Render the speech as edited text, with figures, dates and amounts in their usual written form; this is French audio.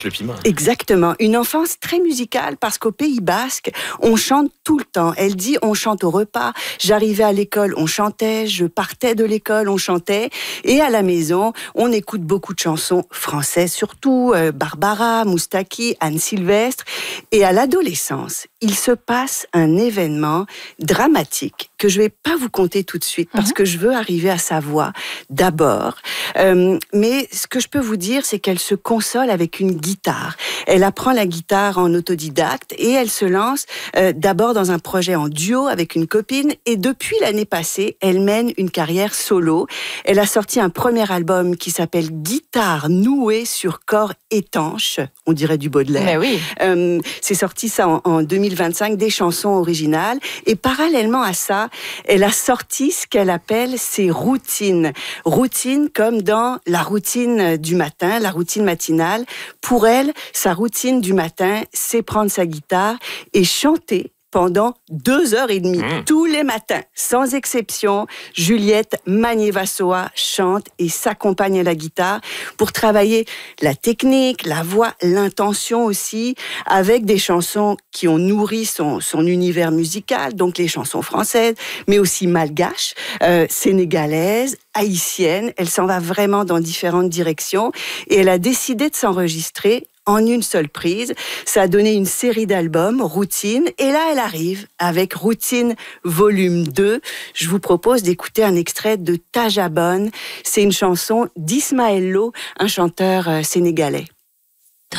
Le piment. Exactement. Une enfance très musicale parce qu'au Pays Basque, on chante tout le temps. Elle dit on chante au repas. J'arrivais à l'école, on chantait. Je partais de l'école, on chantait. Et à la maison, on écoute beaucoup de chansons françaises, surtout Barbara, Moustaki, Anne Sylvestre. Et à l'adolescence, il se passe un événement dramatique que je vais pas vous conter tout de suite parce que je veux arriver à sa voix d'abord. Mais ce que je peux vous dire, c'est qu'elle se console avec une guitare. Elle apprend la guitare en autodidacte et elle se lance d'abord dans un projet en duo avec une copine et depuis l'année passée, elle mène une carrière solo. Elle a sorti un premier album qui s'appelle Guitare nouée sur corps étanche, on dirait du Baudelaire. Mais oui. C'est sorti ça en 2025, des chansons originales et parallèlement à ça, elle a sorti ce qu'elle appelle ses routines. Routines comme dans la routine du matin, la routine matinale. Pour elle, sa routine du matin, c'est prendre sa guitare et chanter pendant 2h30, tous les matins, sans exception. Juliette Magnier-Vassoa chante et s'accompagne à la guitare pour travailler la technique, la voix, l'intention aussi, avec des chansons qui ont nourri son univers musical, donc les chansons françaises, mais aussi malgaches, sénégalaises, haïtiennes. Elle s'en va vraiment dans différentes directions et elle a décidé de s'enregistrer en une seule prise. Ça a donné une série d'albums, Routine, et là, elle arrive avec Routine volume 2. Je vous propose d'écouter un extrait de Tajabone. C'est une chanson d'Ismaël Lo, un chanteur sénégalais.